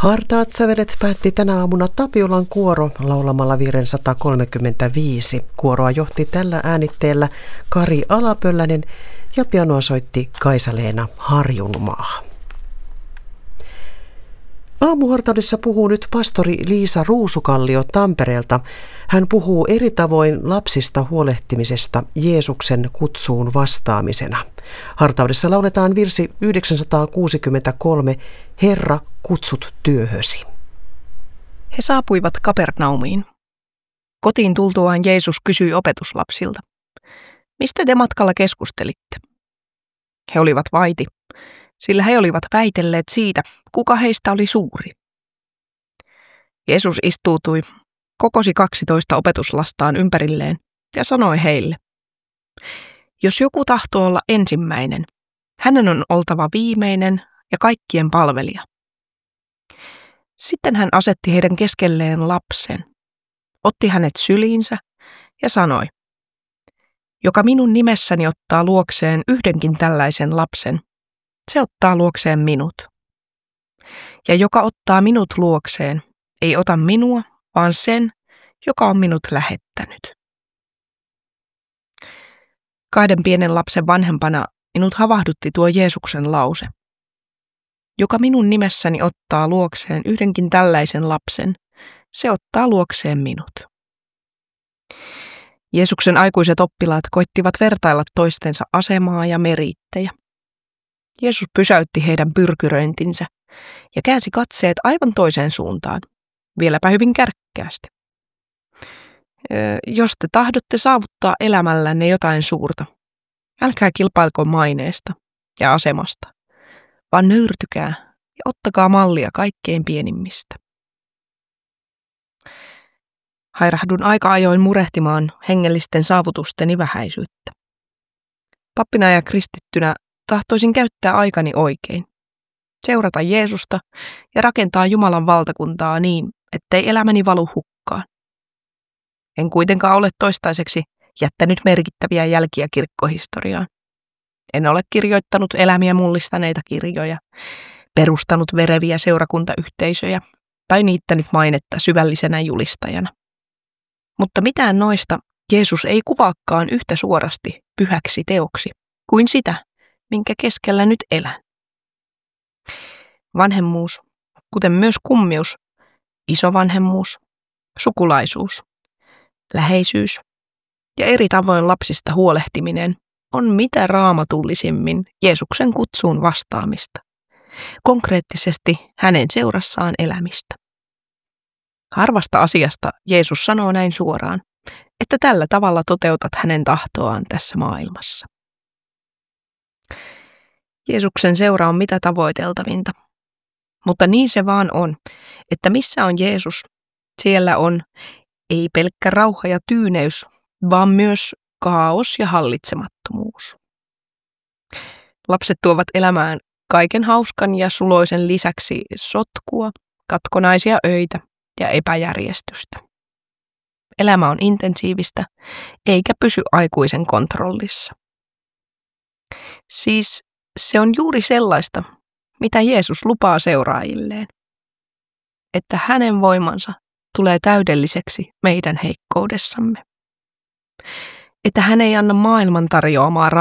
Hartaat sävelet päätti tänä aamuna Tapiolan kuoro laulamalla virren 135. Kuoroa johti tällä äänitteellä Kari Alapöllänen ja pianoa soitti Kaisa-Leena Harjunmaa. Aamuhartaudessa puhuu nyt pastori Liisa Ruusukallio Tampereelta. Hän puhuu eri tavoin lapsista huolehtimisesta Jeesuksen kutsuun vastaamisena. Hartaudessa lauletaan virsi 963, Herra, kutsut työhösi. He saapuivat Kapernaumiin. Kotiin tultuaan Jeesus kysyi opetuslapsilta, mistä te matkalla keskustelitte? He olivat vaiti, sillä he olivat väitelleet siitä, kuka heistä oli suuri. Jeesus istuutui, kokosi 12 opetuslastaan ympärilleen ja sanoi heille, jos joku tahtoo olla ensimmäinen, hänen on oltava viimeinen ja kaikkien palvelija. Sitten hän asetti heidän keskelleen lapsen, otti hänet syliinsä ja sanoi, joka minun nimessäni ottaa luokseen yhdenkin tällaisen lapsen, se ottaa luokseen minut. Ja joka ottaa minut luokseen, ei ota minua, vaan sen, joka on minut lähettänyt. 2 pienen lapsen vanhempana minut havahdutti tuo Jeesuksen lause. Joka minun nimessäni ottaa luokseen yhdenkin tällaisen lapsen, se ottaa luokseen minut. Jeesuksen aikuiset oppilaat koittivat vertailla toistensa asemaa ja meriittejä. Jeesus pysäytti heidän pyrkyröintinsä ja käänsi katseet aivan toiseen suuntaan, vieläpä hyvin kärkkäästi. Jos te tahdotte saavuttaa elämällänne jotain suurta, älkää kilpailko maineesta ja asemasta, vaan nöyrtykää ja ottakaa mallia kaikkein pienimmistä. Hairahdun aika ajoin murehtimaan hengellisten saavutusteni vähäisyyttä. Pappina ja kristittynä tahtoisin käyttää aikani oikein, seurata Jeesusta ja rakentaa Jumalan valtakuntaa niin, ettei elämäni valu hukkaan. En kuitenkaan ole toistaiseksi jättänyt merkittäviä jälkiä kirkkohistoriaan. En ole kirjoittanut elämiä mullistaneita kirjoja, perustanut vereviä seurakuntayhteisöjä tai niittänyt mainetta syvällisenä julistajana. Mutta mitään noista Jeesus ei kuvaakaan yhtä suorasti pyhäksi teoksi kuin sitä, minkä keskellä nyt elän. Vanhemmuus, kuten myös kummius, isovanhemmuus, sukulaisuus, läheisyys ja eri tavoin lapsista huolehtiminen on mitä raamatullisimmin Jeesuksen kutsuun vastaamista, konkreettisesti hänen seurassaan elämistä. Harvasta asiasta Jeesus sanoo näin suoraan, että tällä tavalla toteutat hänen tahtoaan tässä maailmassa. Jeesuksen seura on mitä tavoiteltavinta, mutta niin se vaan on, että missä on Jeesus, siellä on ei pelkkä rauha ja tyyneys, vaan myös kaos ja hallitsemattomuus. Lapset tuovat elämään kaiken hauskan ja suloisen lisäksi sotkua, katkonaisia öitä ja epäjärjestystä. Elämä on intensiivistä, eikä pysy aikuisen kontrollissa. Siis se on juuri sellaista, mitä Jeesus lupaa seuraajilleen, että hänen voimansa tulee täydelliseksi meidän heikkoudessamme, että hän ei anna maailman tarjoamaa